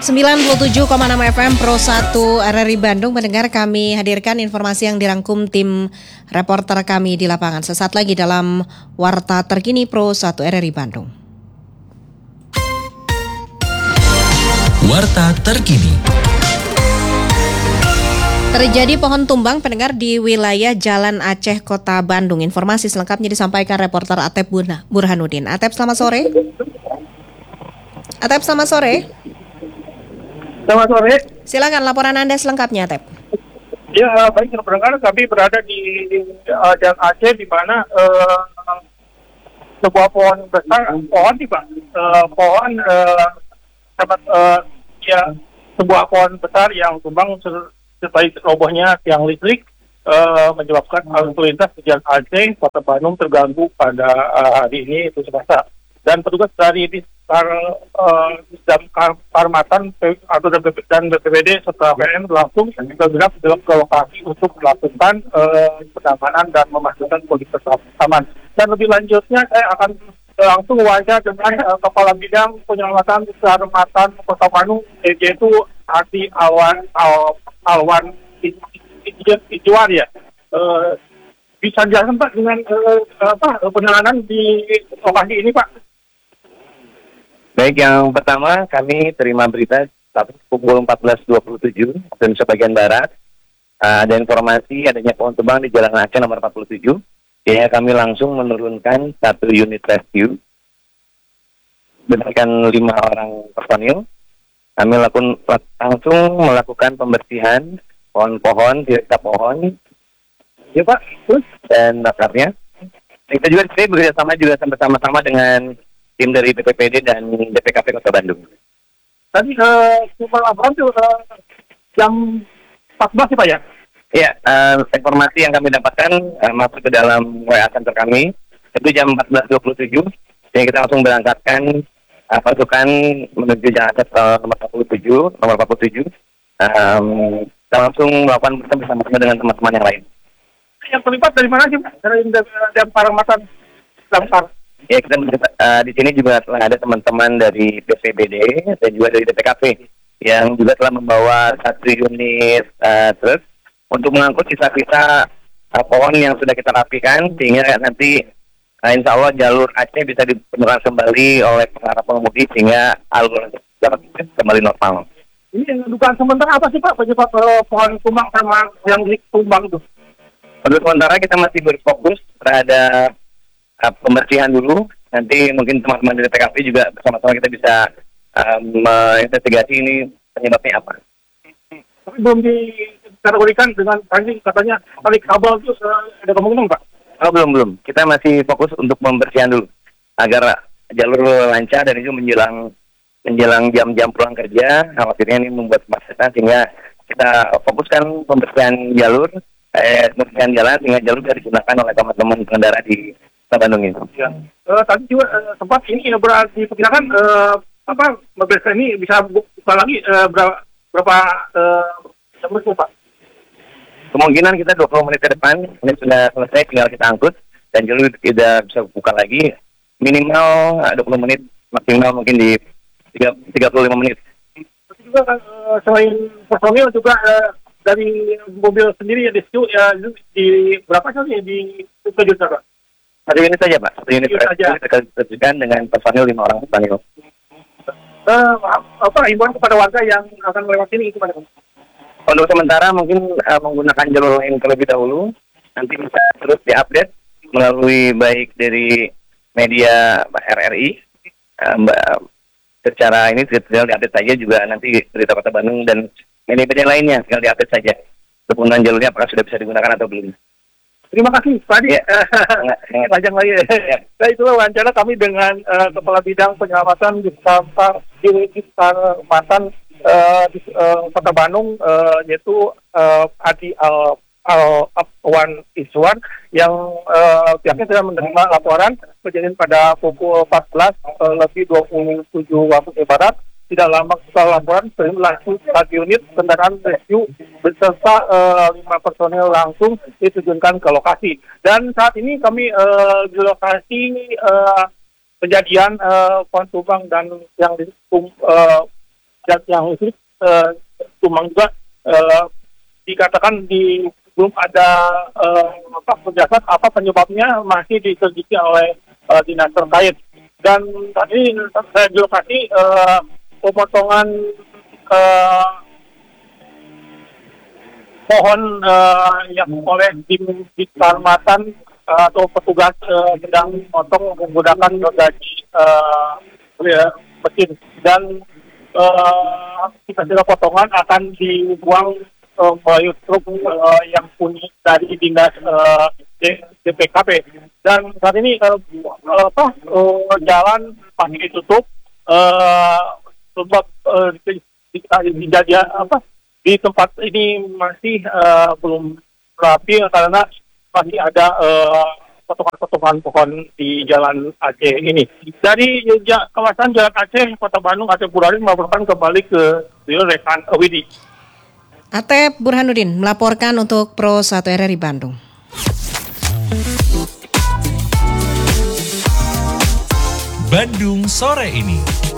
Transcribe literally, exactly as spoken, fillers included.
sembilan puluh tujuh koma enam F M Pro satu R R I Bandung. Mendengar, kami hadirkan informasi yang dirangkum tim reporter kami di lapangan. Sesaat lagi dalam Warta Terkini Pro satu R R I Bandung. Warta Terkini. Terjadi pohon tumbang, pendengar, di wilayah Jalan Aceh, Kota Bandung. Informasi selengkapnya disampaikan reporter Atep Burhanuddin. Atep, selamat sore. Atep, selamat sore. Selamat sore. Silakan laporan Anda selengkapnya, Atep. Ya, baik, pendengar, kami berada di uh, Jalan Aceh, di mana uh, sebuah pohon besar, pohon tiba, uh, pohon uh, dapat uh, ya sebuah pohon besar yang tumbang sertai robohnya tiang listrik uh, menyebabkan arus lintas di Jalan Aceh, Kota Bandung terganggu pada uh, hari ini, itu Selasa. Dan petugas dari Diskar uh, Damkar Parmatan atau dan B P B D serta P N langsung bergerak ke lokasi untuk melakukan uh, penanganan dan memastikan kondisi aman. Dan lebih lanjutnya saya akan langsung wawancara dengan uh, Kepala Bidang Penyelamatan Keselamatan Kota Bandung, yaitu Adi Alwan Al, Alwan Ijuar ya. Uh, bisa dijelaskan Pak dengan uh, apa penanganan di lokasi ini, Pak? Baik, yang pertama kami terima berita pukul empat belas dua puluh tujuh dan sebagian barat uh, ada informasi adanya pohon tumbang di Jalan Aceh nomor empat puluh tujuh. Ya, kami langsung menurunkan satu unit rescue dengan lima orang personil. Kami lakukan langsung melakukan pembersihan pohon-pohon, tirta pohon, ya Pak, terus dan bakarnya. Kita juga saya bekerja sama juga bersama-sama dengan tim dari B P P D dan D P K P Kota Bandung. Tadi uh, laporan itu uh, jam empat belas ya Pak ya? Iya, uh, informasi yang kami dapatkan uh, masuk ke dalam W A center kami itu jam empat belas dua puluh tujuh. Jadi kita langsung berangkatkan uh, pasukan menuju Jalan Aceh uh, nomor empat puluh tujuh, nomor empat puluh tujuh. Um, kita langsung melakukan bersama-sama dengan teman-teman yang lain. Yang terlibat dari mana sih Pak? Dari Damkar Parmatan Damkar. Ya, kita uh, di sini juga telah ada teman-teman dari B P B D dan juga dari D P K P yang juga telah membawa satu unit uh, truk untuk mengangkut sisa-sisa uh, pohon yang sudah kita rapikan sehingga nanti uh, insya Allah jalur Aceh bisa dipenuhkan kembali oleh para pengemudi sehingga alur dapat kembali normal. Ini dugaan sementara apa sih Pak penyebab uh, pohon tumbang sama yang ditumbang itu? Untuk sementara kita masih berfokus terhadap uh, pembersihan dulu. Nanti mungkin teman-teman dari P K P juga bersama-sama kita bisa uh, menginvestigasi ini penyebabnya apa. Tapi belum dikategorikan dengan tadi katanya tarik kabel itu uh, ada kemungkinan Pak? Oh, belum belum. Kita masih fokus untuk pembersihan dulu agar jalur lancar dan itu menjelang menjelang jam-jam pulang kerja. Khawatirnya ini membuat kemacetan sehingga kita fokuskan pembersihan jalur, eh, pembersihan jalan sehingga jalur bisa digunakan oleh teman-teman pengendara di Kota Bandung ini. Ya. Uh, tadi juga uh, sempat ini ya berarti diperkirakan uh, apa mobil ini bisa buka lagi uh, berapa berapa uh, jam itu Pak? Kemungkinan kita dua puluh menit ke depan ini sudah selesai, tinggal kita angkut dan jalur tidak bisa buka lagi. Minimal uh, dua puluh menit, maksimal mungkin di tiga puluh lima menit. Tapi juga uh, selain personil juga uh, dari mobil sendiri ya di situ ya di berapa kali ya di tujuh Pak? Satu unit saja Pak, satu unit saja kita kerjakan dengan personil lima orang personil. Uh, apa himbauan kepada warga yang akan melewati ini itu Pak? Untuk sementara mungkin uh, menggunakan jalur lain terlebih dahulu, nanti bisa terus diupdate melalui baik dari media R R I, uh, secara ini tinggal diupdate saja juga nanti Berita Kota Bandung dan media-media lainnya tinggal diupdate saja penggunaan jalurnya apakah sudah bisa digunakan atau belum. Terima kasih Pak Adi. Ya. Panjang lagi. Ya. Nah, itulah wawancara kami dengan uh, Kepala Bidang Penyelamatan di Parmatan uh, di uh, Kota Bandung, uh, yaitu uh, Adi Al Alwan Ijuar yang uh, pihaknya sudah menerima laporan kejadian pada pukul empat belas uh, lebih dua puluh tujuh waktu Indonesia Barat. Tidak lama setelah laporan, langsung satu unit kendaraan rescue beserta uh, lima personel langsung diterjunkan ke lokasi. Dan saat ini kami uh, di lokasi uh, kejadian uh, pohon tumbang dan yang ditum, uh, dan yang listrik uh, tumbang juga. Uh, dikatakan di belum ada uh, apa penjelasan apa penyebabnya, masih diselidiki oleh uh, dinas terkait. Dan tadi saya di lokasi uh, pemotongan uh, pohon uh, yang oleh tim di kecamatan uh, atau petugas uh, sedang memotong menggunakan gergaji uh, mesin, dan uh, sisa-sisa potongan akan dibuang uh, melalui truk uh, yang punya dari dinas uh, D P K P. Dan saat ini uh, apa uh, jalan masih ditutup uh, sebab uh, di, di, di, di, apa di tempat ini masih uh, belum rapi karena masih ada uh, potongan-potongan pohon di Jalan Aceh ini. Dari ja, kawasan Jalan Aceh, Kota Bandung, Atep Burhanuddin melaporkan kembali ke rekan Widi. Atep Burhanuddin melaporkan untuk Pro satu R R I Bandung. Bandung sore ini.